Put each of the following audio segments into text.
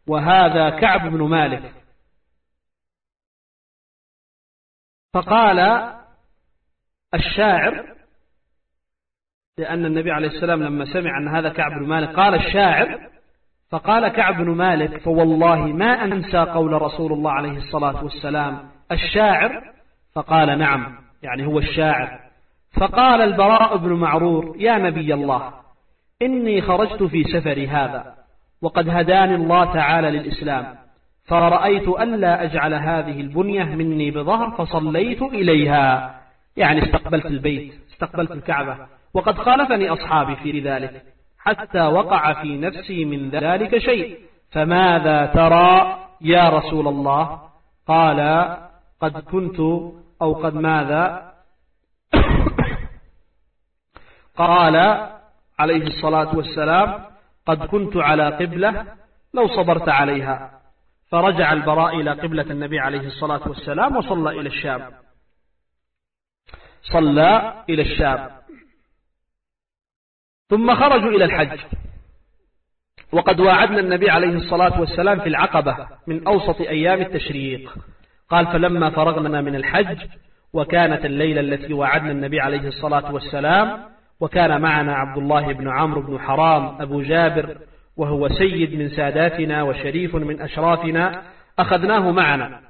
وهذا كعب بن مالك. فقال الشاعر، لأن النبي عليه السلام لما سمع أن هذا كعب بن مالك قال الشاعر، فقال كعب بن مالك: فوالله ما أنسى قول رسول الله عليه الصلاة والسلام الشاعر. فقال: نعم، يعني هو الشاعر. فقال البراء بن معرور: يا نبي الله، إني خرجت في سفري هذا وقد هداني الله تعالى للإسلام، فرأيت ألا أجعل هذه البنية مني بظهر فصليت إليها، يعني استقبلت البيت، استقبلت الكعبة، وقد خالفني أصحابي في ذلك حتى وقع في نفسي من ذلك شيء، فماذا ترى يا رسول الله؟ قال: قد كنت، أو قد ماذا؟ قال عليه الصلاة والسلام: قد كنت على قبلة لو صبرت عليها. فرجع البراء إلى قبلة النبي عليه الصلاة والسلام وصلى إلى الشام، صلى إلى الشام. ثم خرجوا إلى الحج، وقد واعدنا النبي عليه الصلاة والسلام في العقبة من أوسط أيام التشريق. قال: فلما فرغنا من الحج وكانت الليلة التي وعدنا النبي عليه الصلاة والسلام، وكان معنا عبد الله بن عمرو بن حرام أبو جابر، وهو سيد من ساداتنا وشريف من أشرافنا، أخذناه معنا،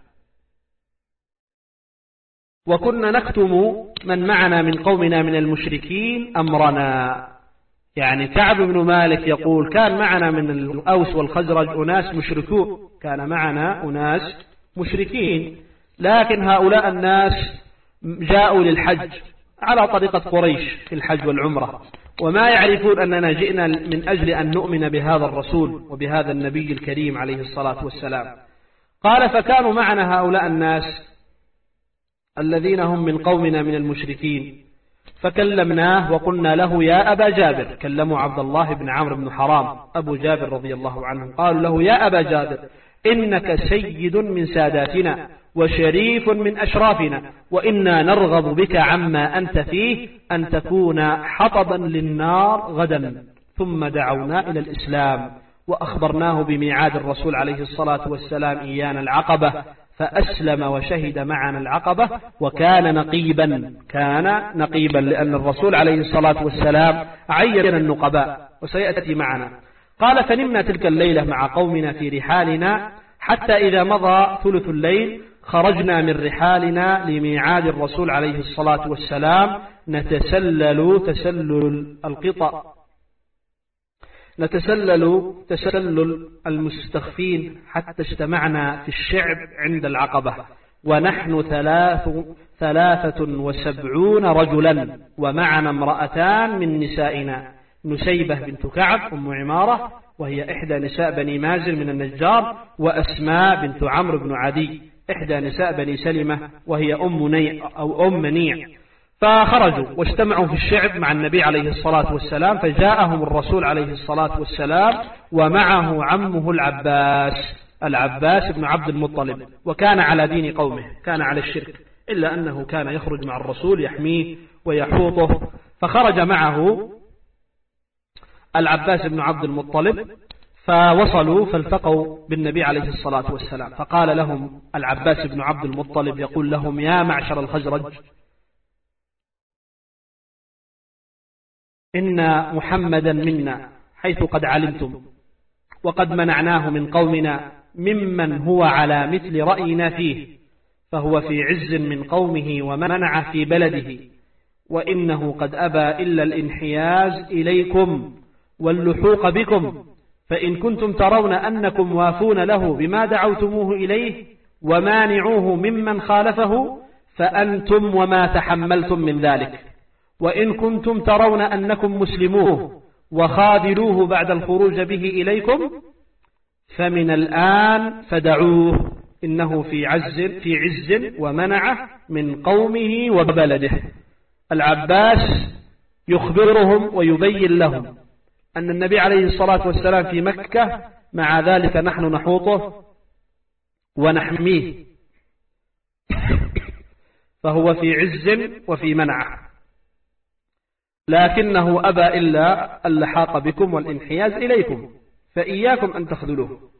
وكنا نكتم من معنا من قومنا من المشركين أمرنا. يعني كعب بن مالك يقول: كان معنا من الأوس والخزرج أناس مشركون، كان معنا أناس مشركين، لكن هؤلاء الناس جاءوا للحج على طريقة قريش في الحج والعمرة، وما يعرفون أننا جئنا من أجل أن نؤمن بهذا الرسول وبهذا النبي الكريم عليه الصلاة والسلام. قال: فكانوا معنا هؤلاء الناس الذين هم من قومنا من المشركين، فكلمناه وقلنا له: يا أبا جابر. كلموا عبد الله بن عمرو بن حرام أبو جابر رضي الله عنه، قالوا له: يا أبا جابر، إنك سيد من ساداتنا وشريف من أشرافنا، وإنا نرغب بك عما أنت فيه أن تكون حطبا للنار غدا. ثم دعونا إلى الإسلام وأخبرناه بميعاد الرسول عليه الصلاة والسلام إيانا العقبة، فأسلم وشهد معنا العقبة، وكان نقيبا، كان نقيبا لأن الرسول عليه الصلاة والسلام عين النقباء، وسيأتي معنا. قال: فنمنا تلك الليلة مع قومنا في رحالنا، حتى إذا مضى ثلث الليل خرجنا من رحالنا لميعاد الرسول عليه الصلاة والسلام، نتسلل تسلل القطى، نتسلل تسلل المستخفين، حتى اجتمعنا في الشعب عند العقبة، ونحن 73 رجلا، ومعنا امرأتان من نسائنا، نسيبة بنت كعب أم عمارة، وهي إحدى نساء بني مازن من النجار، وأسماء بنت عمرو بن عدي إحدى نساء بني سلمة، وهي أم منيع. فخرجوا واجتمعوا في الشعب مع النبي عليه الصلاة والسلام، فجاءهم الرسول عليه الصلاة والسلام ومعه عمه العباس بن عبد المطلب، وكان على دين قومه، كان على الشرك، إلا أنه كان يخرج مع الرسول يحميه ويحوطه. فخرج معه العباس بن عبد المطلب، فوصلوا فالتقوا بالنبي عليه الصلاة والسلام، فقال لهم العباس بن عبد المطلب يقول لهم: يا معشر الخزرج، إن محمدا منا حيث قد علمتم، وقد منعناه من قومنا ممن هو على مثل رأينا فيه، فهو في عز من قومه ومنع في بلده، وإنه قد أبى إلا الانحياز إليكم واللحوق بكم، فإن كنتم ترون أنكم وافون له بما دعوتموه إليه ومانعوه ممن خالفه، فأنتم وما تحملتم من ذلك، وإن كنتم ترون أنكم مسلموه وخاذلوه بعد الخروج به إليكم، فمن الآن فدعوه، إنه في عز ومنعه من قومه وبلده. العباس يخبرهم ويبين لهم أن النبي عليه الصلاة والسلام في مكة، مع ذلك نحن نحوطه ونحميه، فهو في عز وفي منعه، لكنه أبى إلا اللحاق بكم والانحياز إليكم، فإياكم أن تخذلوه.